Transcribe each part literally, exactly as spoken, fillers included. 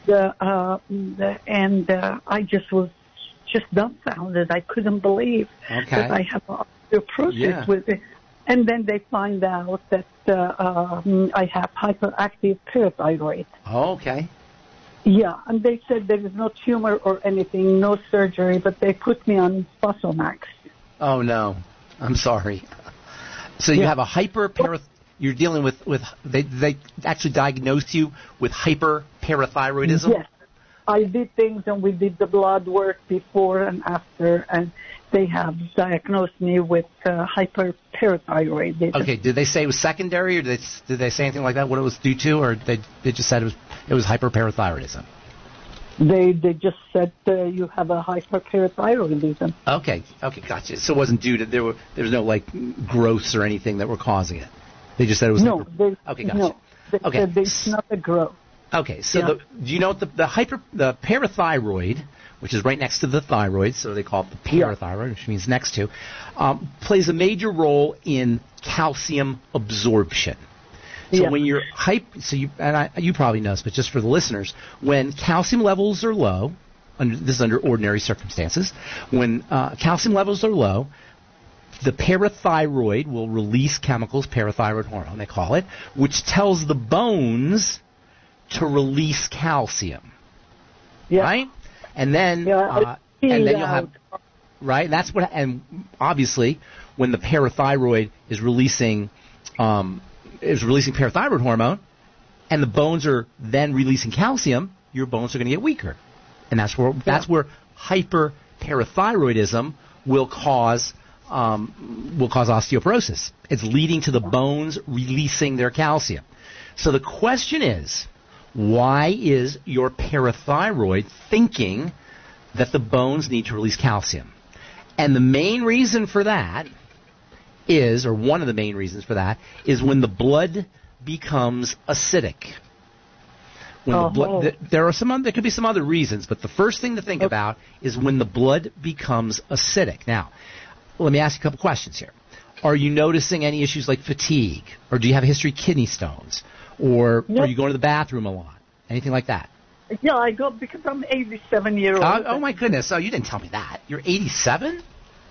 uh, uh, and uh, I just was just dumbfounded. I couldn't believe okay. that I have osteoporosis yeah. with it. And then they find out that uh, um, I have hyperactive parathyroid. Oh, okay. Yeah, and they said there is no tumor or anything, no surgery, but they put me on Fosamax. Oh, no. I'm sorry. So you yeah. have a hyperparathyroid. You're dealing with, with they, they actually diagnosed you with hyperparathyroidism? Yes. I did things, and we did the blood work before and after, and they have diagnosed me with uh, hyperparathyroidism. Okay, did they say it was secondary, or did they, did they say anything like that, what it was due to, or they, they just said it was it was hyperparathyroidism? They they just said uh, you have a hyperparathyroidism. Okay, okay, gotcha. So it wasn't due to, there were there was no, like, growths or anything that were causing it? They just said it was... No, hyper- they, okay, gotcha. no, they okay. said it's not a growth. Okay, so yeah. the, do you know what the, the hyper the parathyroid, which is right next to the thyroid, so they call it the parathyroid, yeah. which means next to, um, plays a major role in calcium absorption. So yeah. when you're hype, so you and I, you probably know this, but just for the listeners, when calcium levels are low, under, this is under ordinary circumstances, when uh, calcium levels are low, the parathyroid will release chemicals, parathyroid hormone they call it, which tells the bones to release calcium, yeah. right? And then, yeah, uh, and then you'll have, right? That's what, and obviously, when the parathyroid is releasing, um, is releasing parathyroid hormone, and the bones are then releasing calcium, your bones are going to get weaker, and that's where yeah. that's where hyperparathyroidism will cause. Um, will cause osteoporosis. It's leading to the bones releasing their calcium. So the question is, why is your parathyroid thinking that the bones need to release calcium? And the main reason for that is, or one of the main reasons for that, is when the blood becomes acidic. When oh, the blood, oh. th- there are some, there could be some other reasons, but the first thing to think okay. about is when the blood becomes acidic. Now, let me ask you a couple questions here. Are you noticing any issues like fatigue? Or do you have a history of kidney stones? Or yep. are you going to the bathroom a lot? Anything like that? Yeah, I go because I'm eighty-seven year old. Uh, oh, my goodness. Oh, you didn't tell me that. You're eighty-seven?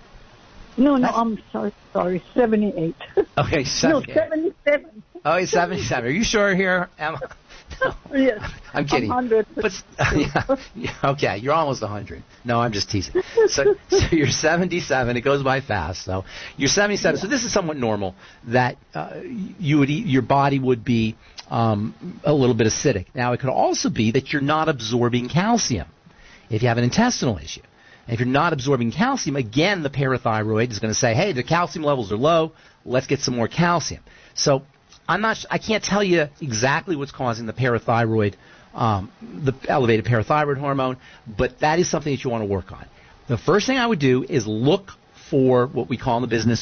No, no, That's... I'm sorry, sorry, seventy-eight. Okay, seventy-eight. No, seventy-seven. Oh, he's seventy-seven. Are you sure here, Emma? No. Yes. I'm kidding. I'm one hundred. But, yeah, yeah, okay, you're almost one hundred. No, I'm just teasing. So, so you're seventy-seven. It goes by fast. So you're seventy-seven. Yeah. So this is somewhat normal that uh, you would eat, your body would be um, a little bit acidic. Now, it could also be that you're not absorbing calcium if you have an intestinal issue. And if you're not absorbing calcium, again, the parathyroid is going to say, hey, the calcium levels are low. Let's get some more calcium. So I'm not. I can't tell you exactly what's causing the parathyroid, um, the elevated parathyroid hormone, but that is something that you want to work on. The first thing I would do is look for what we call in the business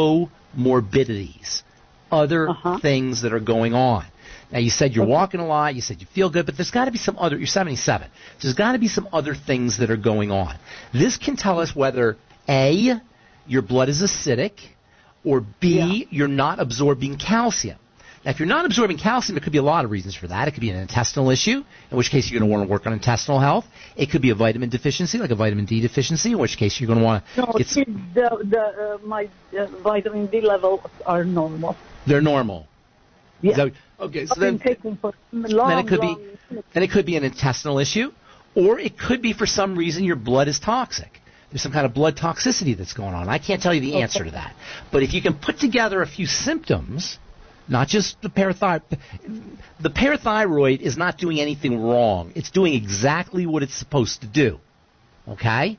comorbidities, other uh-huh. things that are going on. Now, you said you're walking a lot. You said you feel good, but there's got to be some other. You're seventy-seven. So there's got to be some other things that are going on. This can tell us whether A, your blood is acidic, or B, yeah. you're not absorbing calcium. Now, if you're not absorbing calcium, there could be a lot of reasons for that. It could be an intestinal issue, in which case you're going to want to work on intestinal health. It could be a vitamin deficiency, like a vitamin D deficiency, in which case you're going to want to no, get some... the, the, uh, my uh, vitamin D levels are normal. They're normal. Yeah. That, okay, so I've then, been taking for long, then it could long, be, then it could be an intestinal issue, or it could be for some reason your blood is toxic. There's some kind of blood toxicity that's going on. I can't tell you the answer okay. to that. But if you can put together a few symptoms, not just the parathyroid. The parathyroid is not doing anything wrong. It's doing exactly what it's supposed to do. Okay?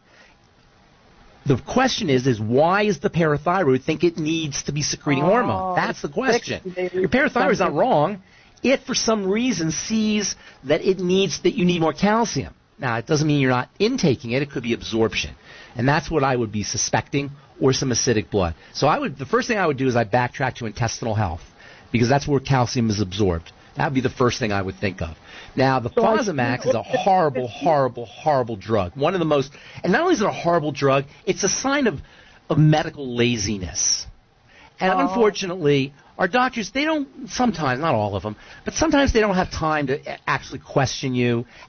The question is, is why does the parathyroid think it needs to be secreting oh, hormone? That's the question. Your parathyroid's not wrong. It, for some reason, sees that it needs that you need more calcium. Now, it doesn't mean you're not intaking it. It could be absorption. And that's what I would be suspecting, or some acidic blood. So I would, the first thing I would do is I'd backtrack to intestinal health, because that's where calcium is absorbed. That would be the first thing I would think of. Now, the so Fosamax is a horrible, horrible, horrible drug. One of the most, and not only is it a horrible drug, it's a sign of, of medical laziness. And oh. unfortunately, our doctors, they don't, sometimes, not all of them, but sometimes they don't have time to actually question you,